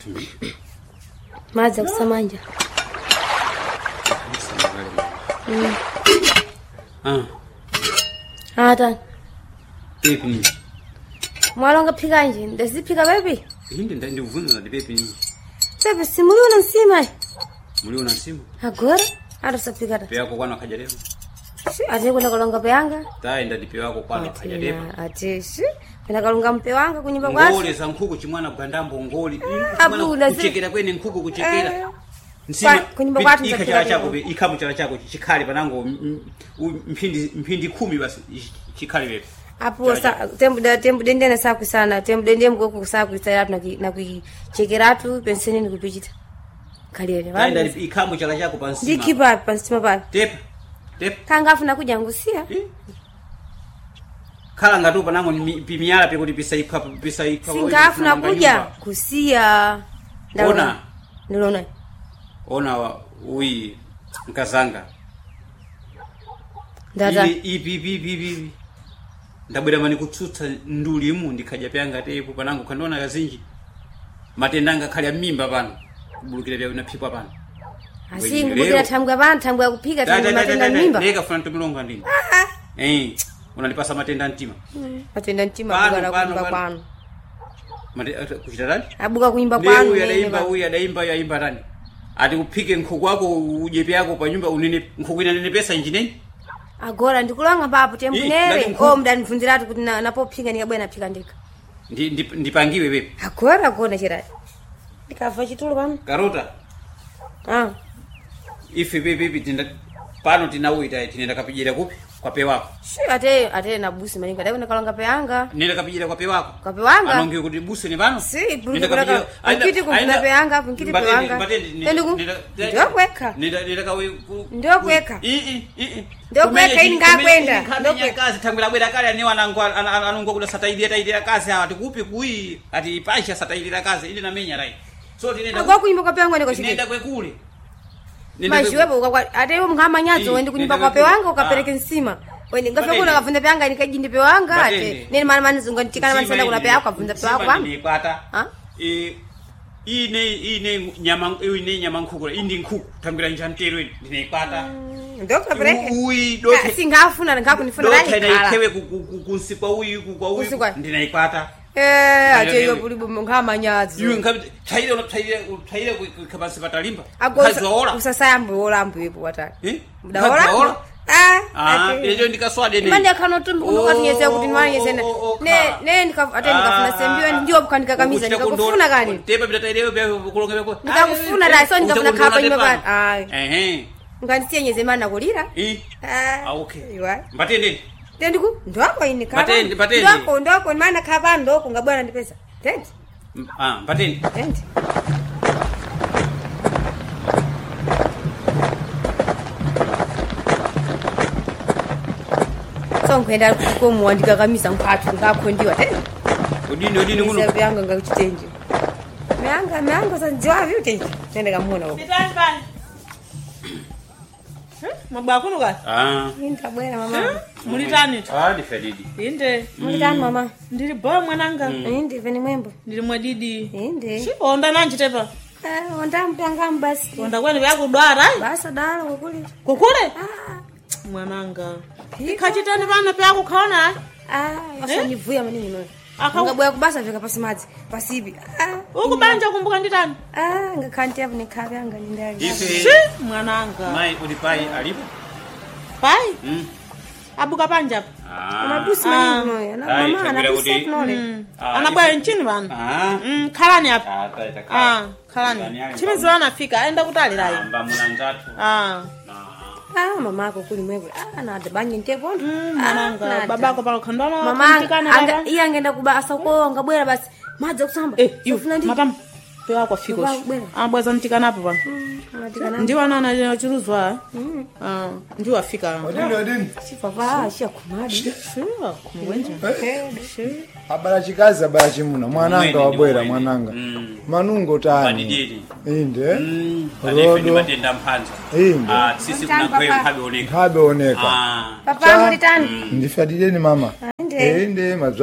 Madza kusamanja. Ata. Pepe. Mwalonga phika nje. Ndasiphika baby. Hindi ndivunza ndi pepe ni. Pepe simuliona nsima. Muliona nsima? Agora? Ara saphika ta. Pe yako kwana kaja leo. Ate kuna kalonga peyanga? Tai ndipe wako kwana kaja leo. Ate shi. Kuna kalonga mpe wanga kunyumba kwake. Ngoli za nkuku chimwana kugandambo ngoli. Abula kuchekera kwene nkuku kuchekera. Nsima kunyumba kwatu ikachala chako be ikamu chala chako chikhali panango mphindi 10 basi chikhali wewe. Apo tembu dendene saku sana tembu dendene mkoko saku isayatu na kuichekeratu penseni ni kupichita kalele wale ndio ikamu chala chako pansima ndikipa pansima pale tep kangafu nakuja ngusia kala ngatu panango pimiala pe kuti pisa singafu nakuja kusia ona nilona ona ui nkazanga ndata ipi ndabwera mani kutsutsa ndulimu ndikaja pyanga tepo panango kanona kazinji matendanga khali mimba pano kubulukira bya napipwa pano asingu bukira thambwa ya kuphika thambwa matenda mimba ndeka funa tumilonga ndini unanipasa matenda ntima matenda ntima bukara kuimba kwano kuchita nani abuka kuimba kwano uyu adaimba yaimba nani ati uphike nkhuku wako ujepe yako pa nyumba unene nkhuku ina pesa injineni agora ndikulanga papo tembunere mdanivunziratu kuti napophika ndikabwera naphika ndika ndipangiwe pepe agora kona chirati ndikafa chitulo pano karota ife pepe pano tinauita tinenda kapijira kupi kwa pe wako ate na busi maninga dai unakalanga pe yanga nenda kapijira kwa pe wako anonge kuti busi ni pano nenda kapijira ukiti kuna pe yanga ukiti pe yanga ndio kweka ndio kweka ingakwenda ndio kazi tangula bwera kale ni wanangu anongo kuda sataidira kazi ati kupi kui ati ipasha sataidira kazi ili na menya rai so tinenda kwa kuimba kwa pe yanga ndiko nenda kwekule Majiwepo ate mngama nyazo wende kunyumba kwa pe wanga ukapeleke nsima wende ngafe kuna kavunda pe wanga nikajindi pe wanga ate nini maana manizunga nitikana manisenda kuna pe wako kavunda pe wako ni kwata ine nyama nkukula indi nkuku tambira njantero ndine kwata ndoka breke uyi doke singafuna ngakunifuna dai kala doke ikewe kunsikwa uyi kwa uyi ndine kwata ate yo bulibu ngama nyazo yu ngabe thaire kukabasi patalimba kazola usasayambu olambu ipo wataki mudaola ejo ndikaswade ne manje kanotumbu kunokatinyeza kuti nwanyeze ne nikafuna sembio ndio bukandika kamisa nikakufuna kani tepa bitataire kulonga beko nikakufuna la so nikafuna kapa nyuma bana ngandisiye nyeze mana kulira okay mbatende tendiku ndoko ini kapa ndoko mana kapa ndoko ngabwana ndipesa tendi mbatende tendi sonkwenda kukomwandika kamisa mphatu ngakhondiwa udini kuno yanga ngakuchitenje meanga sanjiwa vyute tende kamuna huko mabwa kuno ka intabwera mama mulitani difedidi inde mulitani mama ndiri bo mwananga inde veni mwembo ndiri mwadidi inde si onda nanji tepa onda mpanga mbasi onda kwani yakudwara basa dala kukule mwananga ikachitani vana pyako khaona asanivuya manini noyo ngabwera kubasa veka pasimadzi pasibi ukubanja kumbuka nditani ngakhanti yapo nekhabe anga ndindali mwananga mai uli pai alipo pai abuka panja amabusi manini noyo mama anabusi nole anabwera nchini vana khalani apa khalani chimizi wanafika aenda kutalira iyo mbamulanjatu mama ako kuli mwewe na dabanye ntepondo mwananga babako palo khandwana mama iya angenda kubasa ko ngabwera basi madza kusamba sofuna ndi matamu pewa kwa fiko ambwaza ntikana hapo bana ndiwa nana chiruzwa ndiwa fika adini sifava shia kumadi kumwenja abala chikazi abala chimuna mwananga wabwera mwananga manungo tani inde rodo matenda mphanza inde sisi kuna kwewe habe oneka papa mulitani ndifadileni mama inde inde mazwala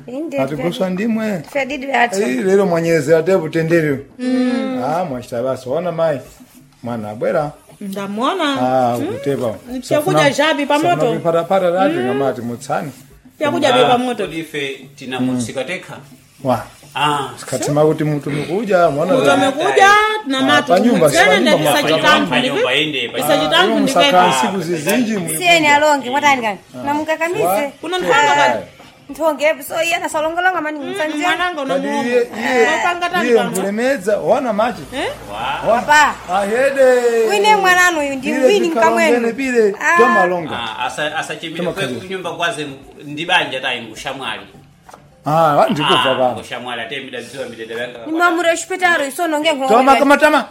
atiguswa ndimwe fedidi ati lero mwanyeze ate butenderio mwachita basi ona mai mwana abwera ndamwona kutepa chakudya chapi pamoto pata dati ngamati mutsani chakudya be pamoto ife tinamutsika tekha wa sikatima kuti mutu mikuja mwana mekuja na matu panyumba panyumba musaka siku zizinji sieni alonge mwatani kani namukakamise kuna nthonga kani nthonge so yana salongolonga mani msanjia mwananga unamuomba iye mbulemedza ona machi papa ahede wine mwananu uyu ndi wini nkamwenu pile tomalonga asachimile kunyumba kwaze ndibanja tayi ngushamwali ndikufa baba ngushamwali ate midadziwa midede yanga nimamure hospitali isono ngengo toma kamatama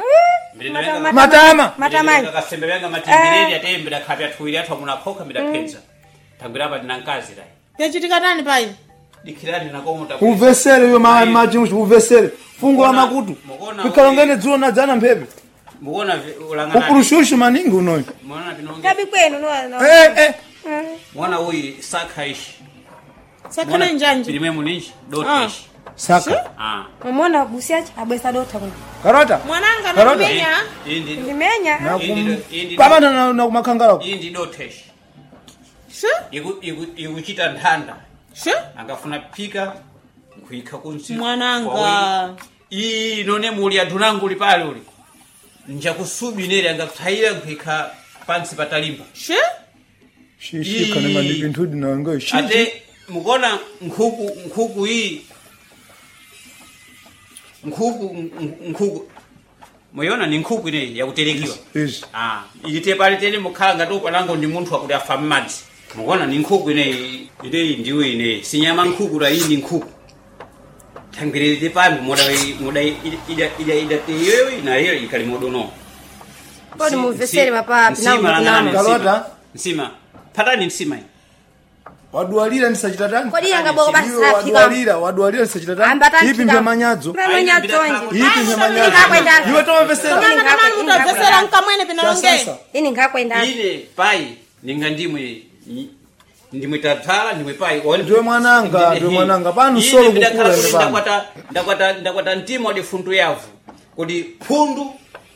matama kasembe yanga matimbiredi ate midakapya tuwili atwa munakhoka midapedza tangwira apa ndinankazi tayi yachitika nani pai dikirani nakomuta uvesere yo machimuchi uvesere fungo la makutu pikalongene dzulo nadzana mphepe muona ulangana ukurushushu maningi unoyo muona pinonge kabi kwenu no muona uyi sakhaishi sakana njanje bilimwe muninji dotishi saka mumona busiachi abwesa dota kuno karota mwananga namenya ndimenya baba na kumakangala indi dotishi sho ikuchita nthanda sho angafuna phika kuika kunsi mwananga none muli adunangu lipale uli njakusubi nere angakuthaira kuika pansi patalimba sho shishika ne mandipintudi nango shishi ate mukona nkhuku hii nkhuku moyona ni nkhuku ine yakutelekiwa ilite pale tene mukhanga to palango ndi munthu akuti afa mmadzi mukona ni nkhuku ine ndiwe ine sinyama nkhuku ra ini nkhuku thangirete pambi moda ida teyewe na hiyo ikali modono poni muvesere papa pinango kalota nsima patani nsima wadualira nisachita tani kodi yanga boko basi wadualira nisachita tani ipi mbe manyadzo ipi mbe manyadzo iwe tomvesera mutavesera nkamwene pinalonge ini ngakwenda ile pai ninga ndimwe tatala ndimwe pai ndiwe mwananga pano solo kukula ndakwata ntimo ode fundu yavu kodi phundu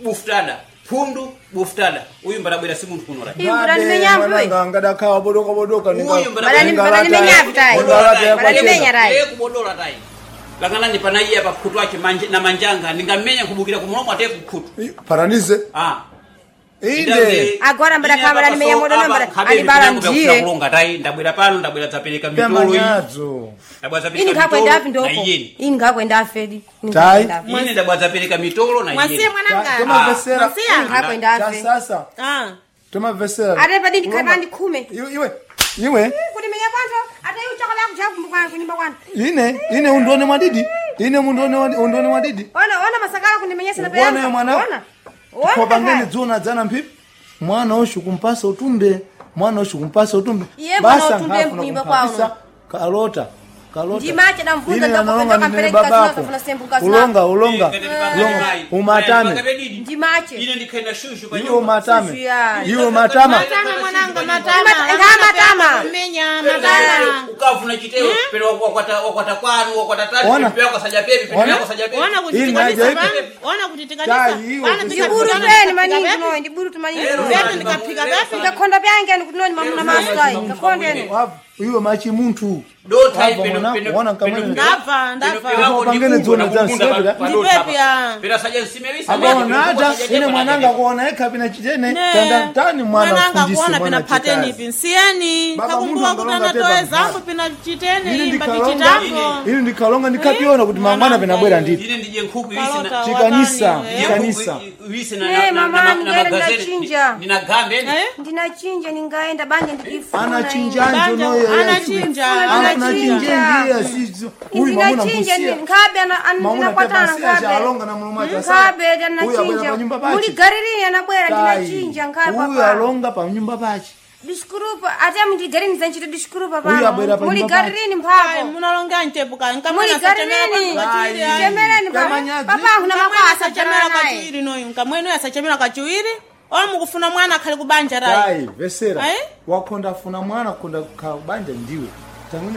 buftada uyu mbarabwera si munthu kunora imbura nimenyamwe ngadakawa bodoka uyu mbarabwera nimenyavutai kubodola tai langalani panaiya pa khutu wake na manjanga ningamenya kubukira kumulomwa ate kukhutu paranize inde agora mbara kamera nimenya modo nambara alibala ndiye kulonga tai ndabwera pano ndabwera zapeleka mitolo manyadzo ndabwera zapeleka ini ngakwenda afi ndoko ini ngakwenda afedi ini ndabwera zapeleka mitolo na yeni mwasi mwananga tomavesera ngakwenda afi sasa tomavesera ade padi ndikabandi khume iwe kuti menya kwanza ate uchakala kujakumbuka kunyimba kwanza ine undone mwadidi ine undone mwadidi ona masakala kundimenyesa na peyanga ona mwana kwa bangeni dzona dzana mpipi mwana oshu kumpasa utumbe basa ngafuna kumpasa kalota ndimache na mvunza ndakupenda kampeleka kasino kafuna sembuka sana ulonga umatame ndimache ine ndikaenda shushu kwa hiyo matame mwananga matama menya matama ukavuna chiteo pero wakwata kwanu wakwata tatu pia kwa saja pepe ona kutitika ndiburu peni maningi no ndiburu tumaningi pepe ndikapika pepe ndakonda byange ndikutinoni mamuna masai ndakondene hiyo machi muntu do type ndava bangeni dzona dzana ndipepya pera saja nsimewisa abona ine mwananga kuona eka bina chitene tanda tani mwana fundisi kuona pina pateni pinsieni kakumbuka kutana toeza hapo pina chitene imba chitango ili ndikalonga ndikapiona kuti mangwana pinabwera ndipo ine ndije nkhuku isina chikanisa isina na magazeti ninagambe ndinachinja ningaenda banje ndikifuna anachinjanje noyo anachinja sizo huyu mamuna mbusia ngabe anakwatana ngabe alonga na muluma cha ngabe anachinja muli gariri anabwera ndinachinja ngabe papa huyu alonga pa nyumba pachi diskurupa ate muli garini zanchito diskurupa Huyu abwera pano pa muli nyumba garini mpako munalonga ntepuka muli nkamwana garini chemereni papa kuna makwasa chemera kachiwiri noyu nkamwenu yasachemera kachiwiri ola mukufuna mwana akhali kubanja rai vesera wakonda funa mwana kunda kubanja ndiwe